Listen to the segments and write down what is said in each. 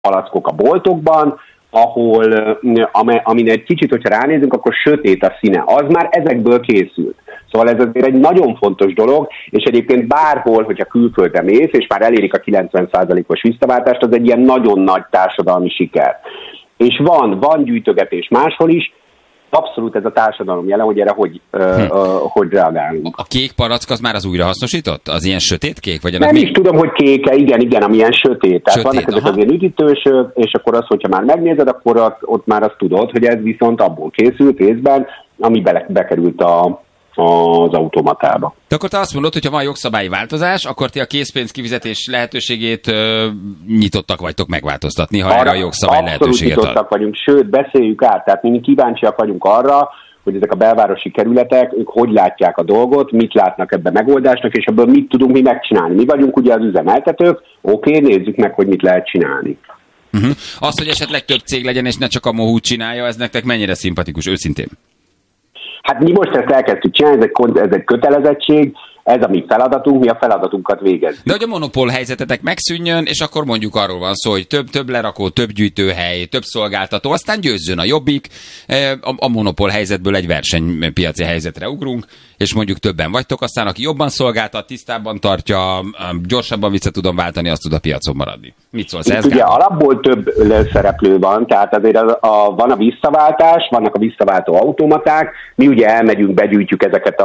palackok a boltokban, ahol, amin egy kicsit, hogyha ránézünk, akkor sötét a színe. Az már ezekből készült. Szóval ez azért egy nagyon fontos dolog, és egyébként bárhol, hogyha külföldre mész, és már elérik a 90%-os visszaváltást, az egy ilyen nagyon nagy társadalmi siker. És van gyűjtögetés máshol is, abszolút ez a társadalom jelen, hogy erre hogy reagálunk. A kék palack az már az újrahasznosított? Az ilyen sötét kék? Vagy nem is tudom, hogy kéke, igen, amilyen sötét. Tehát vannak ezek az ilyen üdítősök, és akkor az, hogyha már megnézed, akkor ott már azt tudod, hogy ez viszont abból készült részben, ami bekerült az automatába. De akkor te azt mondod, hogy ha van jogszabályi változás, akkor ti a készpénz kifizetés lehetőségét nyitottak vagytok megváltoztatni, ha erre a jogszabály lehetőséget ad. Abszolút nyitottak vagyunk, sőt, beszéljük át, tehát mi kíváncsiak vagyunk arra, hogy ezek a belvárosi kerületek, ők hogy látják a dolgot, mit látnak ebben megoldásnak, és ebből mit tudunk mi megcsinálni. Mi vagyunk ugye az üzemeltetők, oké, nézzük meg, hogy mit lehet csinálni. Az, hogy esetleg több cég legyen, és ne csak a Mohu csinálja, ez nektek mennyire szimpatikus, őszintén? Hát mi most ezt elkezdtük csinálni, ez egy kötelezettség, ez a mi feladatunk, mi a feladatunkat végezzük. De hogy a monopól helyzetetek megszűnjön, és akkor mondjuk arról van szó, hogy több lerakó, több gyűjtőhely, több szolgáltató, aztán győzzön a Jobbik, a monopól helyzetből egy versenypiaci helyzetre ugrunk, és mondjuk többen vagytok, aztán aki jobban szolgáltat, tisztábban tartja, gyorsabban vissza tudom váltani, azt tud a piacon maradni. Mit szólsz ez? Ugye alapból több szereplő van, tehát azért van a visszaváltás, vannak a visszaváltó automaták, mi ugye elmegyünk, begyűjtjük ezeket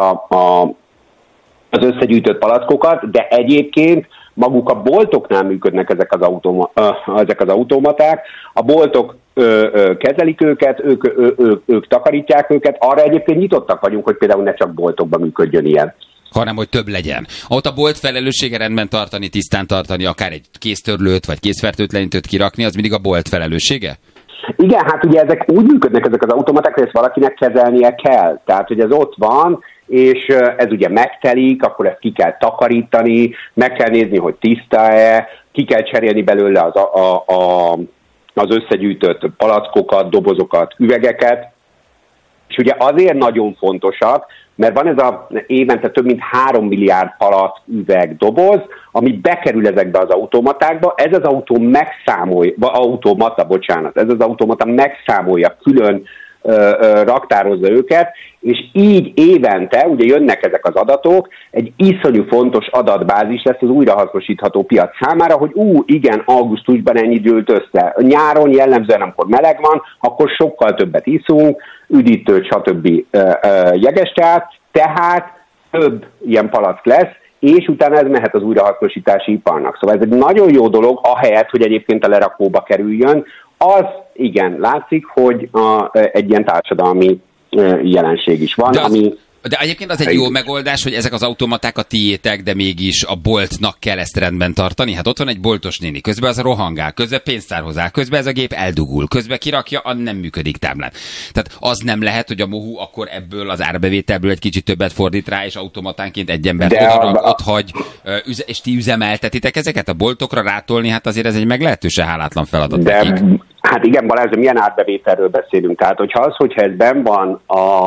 az összegyűjtött palackokat, de egyébként maguk a boltoknál működnek ezek az automaták, a boltok kezelik őket, ők takarítják őket, arra egyébként nyitottak vagyunk, hogy például ne csak boltokban működjön ilyen. Hanem, hogy több legyen. Ott a bolt felelőssége rendben tartani, tisztán tartani, akár egy kéztörlőt vagy kézfertőtlenítőt kirakni, az mindig a bolt felelőssége? Igen, hát ugye ezek úgy működnek ezek az automaták, hogy ezt valakinek kezelnie kell. Tehát, hogy ez ott van, és ez ugye megtelik, akkor ezt ki kell takarítani, meg kell nézni, hogy tiszta-e, ki kell cserélni belőle az összegyűjtött palackokat, dobozokat, üvegeket. És ugye azért nagyon fontosak, mert van ez évente több mint 3 milliárd palack, üveg, doboz, ami bekerül ezekbe az automatákba, ez az automata megszámolja külön, raktározza őket, és így évente, ugye jönnek ezek az adatok, egy iszonyú fontos adatbázis lesz az újrahasznosítható piac számára, hogy igen, augusztusban ennyi gyűlt össze. Nyáron jellemzően, amikor meleg van, akkor sokkal többet iszunk, üdítőt, stb. Jegesteát, tehát több ilyen palack lesz, és utána ez mehet az újrahasznosítási iparnak. Szóval ez egy nagyon jó dolog, ahelyett, hogy egyébként a lerakóba kerüljön. Az igen, látszik, hogy egy ilyen társadalmi jelenség is van, De egyébként az egy jó megoldás, hogy ezek az automaták a tiétek, de mégis a boltnak kell ezt rendben tartani. Hát ott van egy boltos néni, közben az rohangál, közben pénztárhoz áll, közben ez a gép eldugul, közben kirakja, nem működik táblán. Tehát az nem lehet, hogy a Mohu akkor ebből az árbevételből egy kicsit többet fordít rá, és automatánként egy embert ott hagy, és ti üzemeltetitek ezeket a boltokra rátolni, hát azért ez egy meglehetősen hálátlan feladat. Hát igen, Balázs, milyen árbevételről beszélünk? Tehát, hogyha ez benn van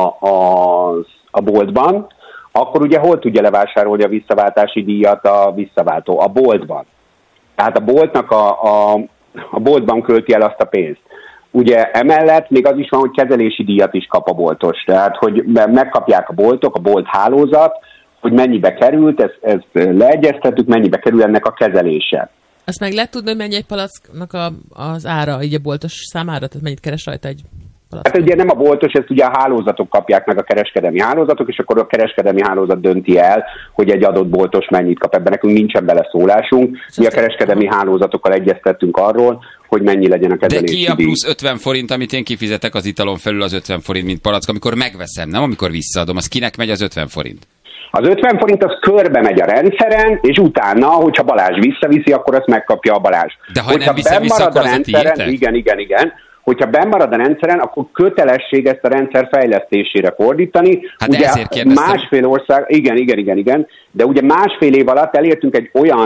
a boltban, akkor ugye hol tudja levásárolni a visszaváltási díjat a visszaváltó? A boltban. Tehát a boltnak a boltban költi el azt a pénzt. Ugye emellett még az is van, hogy kezelési díjat is kap a boltos. Tehát, hogy megkapják a boltok, a bolt hálózat, hogy mennyibe került, ezt leegyeztetük, mennyibe kerül ennek a kezelése. Azt meg lehet tudni, hogy mennyi egy palacknak az ára, így a boltos számára? Tehát mennyit keres rajta egy palack? Hát ugye nem a boltos, ezt ugye a hálózatok kapják meg, a kereskedelmi hálózatok, és akkor a kereskedelmi hálózat dönti el, hogy egy adott boltos mennyit kap. Ebben nekünk nincsen beleszólásunk. Mi a kereskedelmi hálózatokkal egyeztettünk arról, hogy mennyi legyen a kezelési díj. De ki a plusz 50 forint, amit én kifizetek az italon felül az 50 forint, mint palack, amikor megveszem, nem amikor visszaadom, az kinek megy az 50 forint? Az 50 forint az körbe megy a rendszeren, és utána, hogyha Balázs visszaviszi, akkor azt megkapja a Balázs. De ha nem viszem vissza, akkor az a tiétek? Igen. Hogyha bennmarad a rendszeren, akkor kötelesség ezt a rendszer fejlesztésére fordítani. Hát ugye ezért kérdeztem. Másfél ország, igen, de ugye másfél év alatt elértünk egy olyan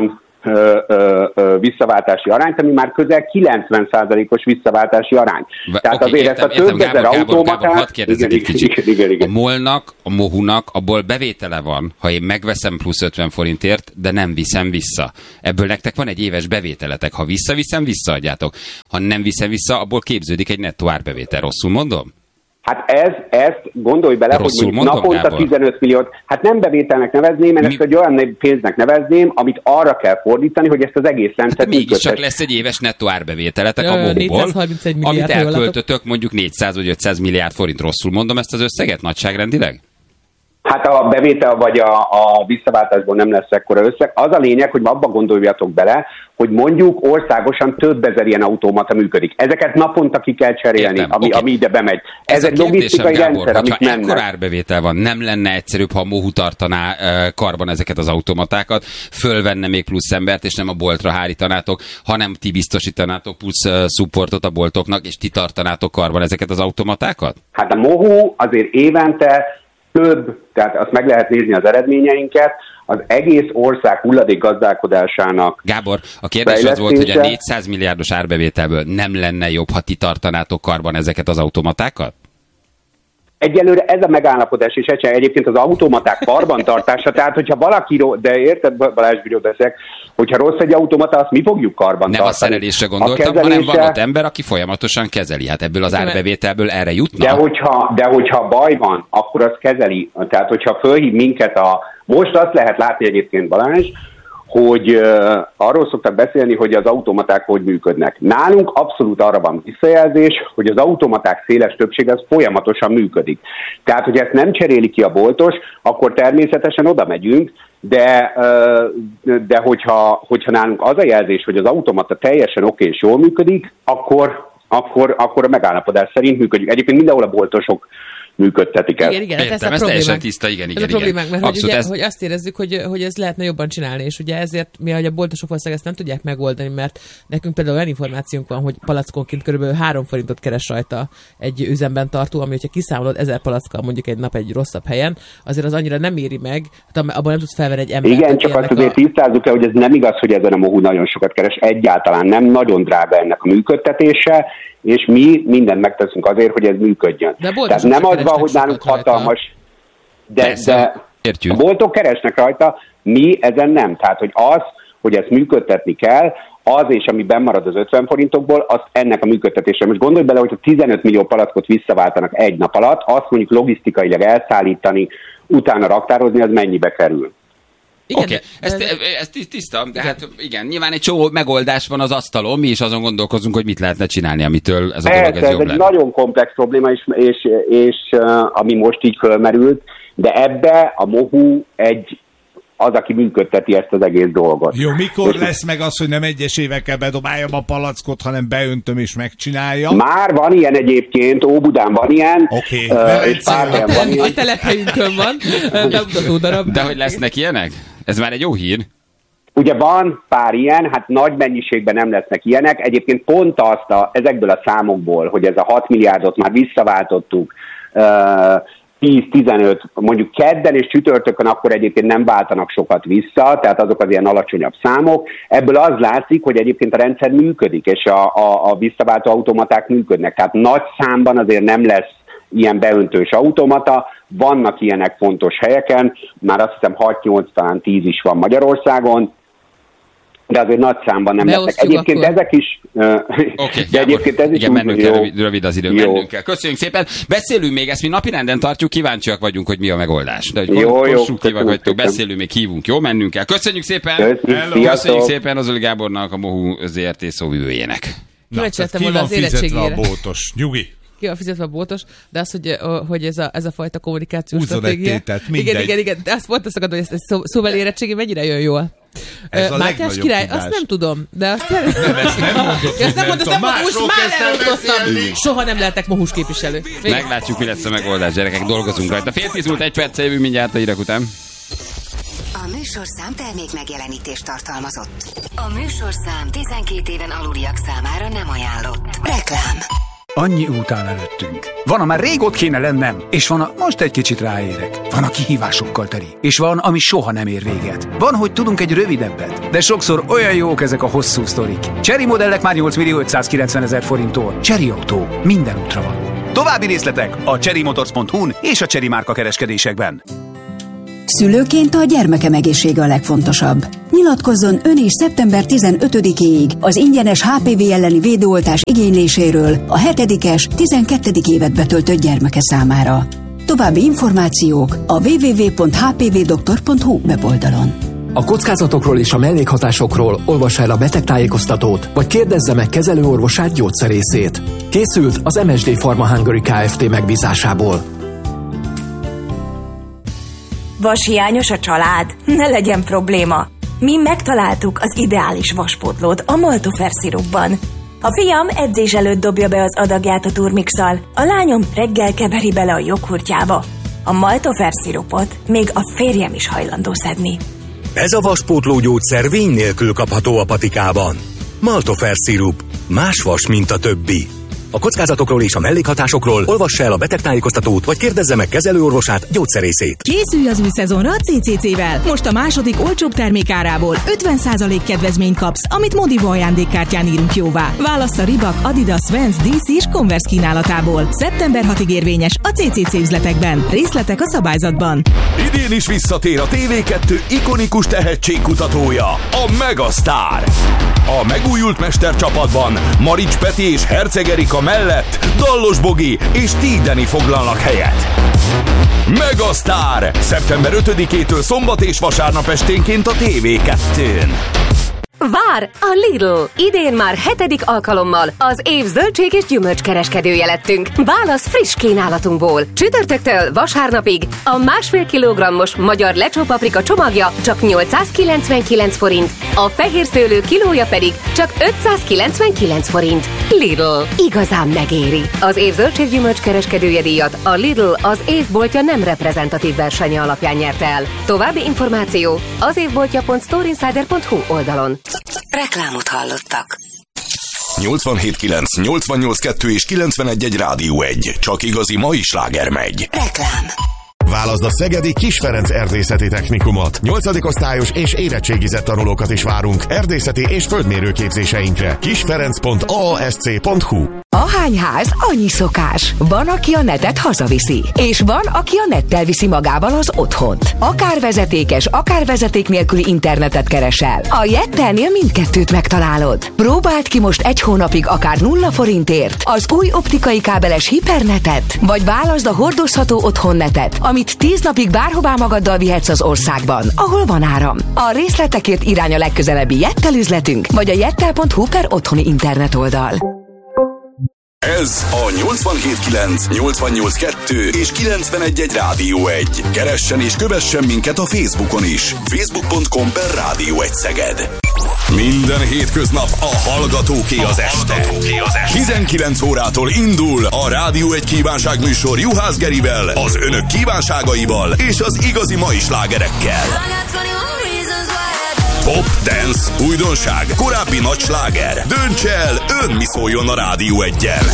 visszaváltási arányt, ami már közel 90%-os visszaváltási arány. Tehát okay, azért ezt a több ezer automatát... Hadd kérdezzek egy kicsit. Igen. A MOL-nak, a Mohu-nak abból bevétele van, ha én megveszem plusz 50 forintért, de nem viszem vissza. Ebből nektek van egy éves bevételetek. Ha visszaviszem, visszaadjátok. Ha nem viszem vissza, abból képződik egy nettó árbevétel. Rosszul mondom? Hát ezt gondolj bele, rosszul hogy naponta Gábor? 15 milliót, hát nem bevételnek nevezném, én ezt egy olyan pénznek nevezném, amit arra kell fordítani, hogy ezt az egész rendszert hát mégiscsak lesz egy éves nettó árbevételetek a Mohu-ból, amit elköltötök mondjuk 400 vagy 500 milliárd forint. Rosszul mondom ezt az összeget nagyságrendileg? Hát a bevétel vagy a visszaváltásból nem lesz ekkora összeg. Az a lényeg, hogy abba gondoljatok bele, hogy mondjuk országosan több ezer ilyen automata működik. Ezeket naponta ki kell cserélni, ami ide bemegy. Ez egy logisztikai rendszer, amit mennek. Ekkor árbevétel van, nem lenne egyszerűbb, ha a Mohu tartaná karban ezeket az automatákat, fölvenne még plusz embert, és nem a boltra hárítanátok, hanem ti biztosítanátok plusz supportot a boltoknak, és ti tartanátok karban ezeket az automatákat? Hát a Mohu azért évente több, tehát azt meg lehet nézni az eredményeinket, az egész ország hulladékgazdálkodásának. Gábor, a kérdés az volt, hogy a 400 milliárdos árbevételből nem lenne jobb, ha ti tartanátok karban ezeket az automatákat? Egyelőre ez a megállapodás is egyébként az automaták karbantartása, tehát hogyha valaki, de érted, Balázs, miről beszélek, hogyha rossz egy automata, azt mi fogjuk karbantartani. Nem a szerelésre gondoltam, hanem van ott ember, aki folyamatosan kezeli. Hát ebből az árbevételből erre jutna. De hogyha baj van, akkor az kezeli. Tehát hogyha fölhív minket most azt lehet látni egyébként, Balázs, hogy arról szoktak beszélni, hogy az automaták hogy működnek. Nálunk abszolút arra van visszajelzés, hogy az automaták széles többsége az folyamatosan működik. Tehát, hogy ezt nem cseréli ki a boltos, akkor természetesen oda megyünk, de hogyha nálunk az a jelzés, hogy az automata teljesen oké és jól működik, akkor a megállapodás szerint működik. Egyébként mindenhol a boltosok működtetik ezt. Igen, ez teljesen tiszta, igen. Ez a problémák, mert hogy azt érezzük, hogy ez lehetne jobban csinálni, és ugye ezért mi, hogy a boltosok valószínűleg ezt nem tudják megoldani, mert nekünk például olyan információnk van, hogy palackonként körülbelül 3 forintot keres rajta egy üzemben tartó, ami hogyha kiszámolod 1000 palackkal mondjuk egy nap egy rosszabb helyen, azért az annyira nem éri meg, abban nem tudsz felvenni egy embert. Igen, csak azt azért tisztázzuk el, hogy ez nem igaz, hogy ezen a Mohu nagyon sokat keres, egyáltalán nem, nagyon drága ennek a működtetése, és mi mindent megteszünk azért, hogy ez működjön. Tehát nem az van, hogy nálunk hatalmas, de a boltok keresnek rajta, mi ezen nem. Tehát, hogy ezt működtetni kell, az és ami bennmarad az 50 forintokból, azt ennek a működtetésre. Most gondolj bele, hogyha 15 millió palackot visszaváltanak egy nap alatt, azt mondjuk logisztikailag elszállítani, utána raktározni, az mennyibe kerül. Oké, ez tiszta, de hát igen, nyilván egy csomó megoldás van az asztalon, mi is azon gondolkozunk, hogy mit lehetne csinálni, amitől ez a dolog ez jobb lenne. Ez egy nagyon komplex probléma, és ami most így fölmerült, de ebbe a Mohu az, aki működteti ezt az egész dolgot. Jó, mikor lesz meg az, hogy nem egyesével bedobáljam a palackot, hanem beöntöm és megcsináljam? Már van ilyen egyébként, Óbudán van ilyen. Oké. A telephelyünkön van, bemutató darab. De hogy lesznek ilyenek? Ez már egy jó hír. Ugye van pár ilyen, hát nagy mennyiségben nem lesznek ilyenek. Egyébként pont ezekből a számokból, hogy ez a 6 milliárdot már visszaváltottuk, 10-15, mondjuk kedden és csütörtökön akkor egyébként nem váltanak sokat vissza, tehát azok az ilyen alacsonyabb számok. Ebből az látszik, hogy egyébként a rendszer működik, és a visszaváltó automaták működnek. Tehát nagy számban azért nem lesz ilyen beöntős automata, vannak ilyenek fontos helyeken, már azt hiszem 6-8, talán 10 is van Magyarországon, de azért nagy számban nem lesznek. Egyébként akkor ezek is... Oké, de egyébként ez is igen, mennünk kell, rövid az idő, mennünk kell. Köszönjük szépen. Beszélünk még, ezt mi napirenden tartjuk, kíváncsiak vagyunk, hogy mi a megoldás. De hogy konstruktívak vagytok, beszélünk, még hívunk, jó? Mennünk kell. Köszönjük szépen! Köszönjük szépen Ozoli Gábornak, a Mohu ZRT szóvivőjének. Ki van fizetve a bótos? Nyugi. Ki van fizetve a bótos, de az, hogy ez a fajta kommunikációs stratégia. Igen. De azt pont azt akarod, hogy ez szóval érettségi mennyire jön jól. Mátyás király, tudás. Azt nem tudom, de azt nem mondod, most már elosztottam. Soha nem lehetek Mohus képviselő. Meglátjuk, mi lesz a megoldás, gyerekek, dolgozunk rajta. 9:10 múlt 1 perccel jövünk mindjárt a hírek után. A műsorszám termék megjelenítést tartalmazott. A műsorszám 12 éven aluliak számára nem ajánlott. Reklám. Annyi út áll előttünk. Van, amár rég ott kéne lennem, és van, most egy kicsit ráérek. Van, a kihívásokkal teli, és van, ami soha nem ér véget. Van, hogy tudunk egy rövidebbet, de sokszor olyan jók ezek a hosszú sztorik. Chery modellek már 8.590.000 forinttól. Chery Autó. Minden útra való. További részletek a cherrymotors.hu-n és a Chery márka kereskedésekben. Szülőként a gyermekem egészsége a legfontosabb. Nyilatkozzon ön is szeptember 15-éig az ingyenes HPV elleni védőoltás igényléséről a 7-es, 12. évet betöltött gyermeke számára. További információk a www.hpvdoktor.hu weboldalon. A kockázatokról és a mellékhatásokról olvassa el a betegtájékoztatót, vagy kérdezze meg kezelőorvosát, gyógyszerészét. Készült az MSD Pharma Hungary Kft. Megbízásából. Vashiányos a család? Ne legyen probléma. Mi megtaláltuk az ideális vaspótlót a Maltofer szirupban. A fiam edzés előtt dobja be az adagját a turmixal, a lányom reggel keveri bele a joghurtjába. A Maltofer szirupot még a férjem is hajlandó szedni. Ez a vaspótló gyógyszer vény nélkül kapható a patikában. Maltofer szirup. Más vas, mint a többi. A kockázatokról és a mellékhatásokról olvassa el a betegtájékoztatót, vagy kérdezze meg kezelőorvosát, gyógyszerészét. Készülj az új szezonra a CCC-vel! Most a második olcsóbb termékárából 50% kedvezményt kapsz, amit Modivo ajándékkártyán írunk jóvá. Válassz a Reebok, Adidas, Vans, DC és Converse kínálatából. Szeptember 6-ig érvényes a CCC üzletekben. Részletek a szabályzatban. Idén is visszatér a TV2 ikonikus tehetségkutatója, a Megasztár. A megújult mestercsapatban Marics Peti és Herceg Erika mellett Dallos Bogi és Tídeni foglalnak helyet. Megasztár! Szeptember 5-től szombat és vasárnap esténként a TV2-n. Vár a Lidl! Idén már 7. alkalommal az év zöldség és gyümölcskereskedője lettünk. Válasz friss kínálatunkból. Csütörtöktől vasárnapig a 1,5 kilogrammos magyar lecsópaprika csomagja csak 899 forint, a fehér szőlő kilója pedig csak 599 forint. Lidl. Igazán megéri. Az év zöldség gyümölcskereskedője díjat a Lidl az évboltja nem reprezentatív versenye alapján nyerte el. További információ az évboltja.storeinsider.hu oldalon. Reklámot hallottak. 87.9, 88.2 és 91.1 Rádió 1. Csak igazi mai sláger megy. Reklám. Válaszd a szegedi Kis Ferenc Erdészeti Technikumot. 8. osztályos és érettségizett tanulókat is várunk erdészeti és földmérőképzéseinkre. kisferenc.aasc.hu. Ahány ház, annyi szokás. Van, aki a netet hazaviszi, és van, aki a nettel viszi magával az otthont. Akár vezetékes, akár vezeték nélküli internetet keresel. A Jettelnél mindkettőt megtalálod. Próbáld ki most 1 hónapig akár 0 forintért az új optikai kábeles hipernetet, vagy válaszd a hordozható otthonnetet, amit 10 napig bárhová magaddal vihetsz az országban, ahol van áram. A részletekért irány a legközelebbi Jettel üzletünk, vagy a jettel.hu/otthoni internet oldal. Ez a 87.9, 88.2 és 91.1 Rádió 1. Keressen és kövessen minket a Facebookon is. Facebook.com/Rádió 1 Szeged. Minden hétköznap a hallgatóké az este. 19 órától indul a Rádió 1 kívánságműsor Juhász Gerivel, az önök kívánságaival és az igazi mai slágerekkel. Pop, dance, újdonság, korábbi nagy sláger. Dönts el, ön mi szóljon a Rádió 1-jel.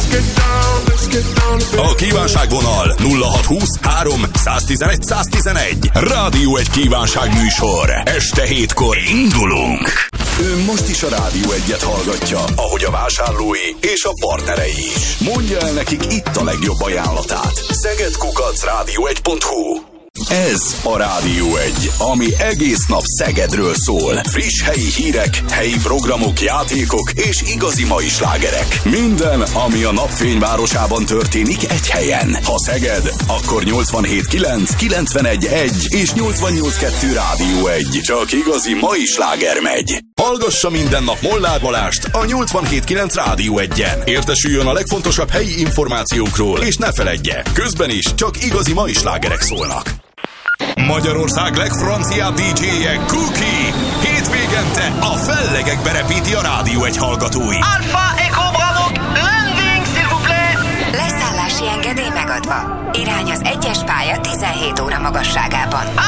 A kívánságvonal 0620 3 111 111. Rádió 1 kívánságműsor. Este 7-kor indulunk. Ő most is a Rádió 1-et hallgatja, ahogy a vásárlói és a partnerei is. Mondja el nekik itt a legjobb ajánlatát. szeged@radio1.hu. Ez a Rádió 1, ami egész nap Szegedről szól. Friss helyi hírek, helyi programok, játékok és igazi mai slágerek. Minden, ami a napfényvárosában történik egy helyen. Ha Szeged, akkor 87.9, 91.1 és 88.2 Rádió 1. Csak igazi mai sláger megy. Hallgassa minden nap Molnár Balást a 87.9 Rádió 1-en. Értesüljön a legfontosabb helyi információkról, és ne feledje, közben is csak igazi mai slágerek szólnak. Magyarország legfranciább DJ-je Cookie. Hétvégente a fellegekbe repíti a Rádió 1 hallgatói. Alpha Echo Bravo, landing s'il vous plaît. Leszállási engedély megadva. Irány az 1-es pálya 17 óra magasságában.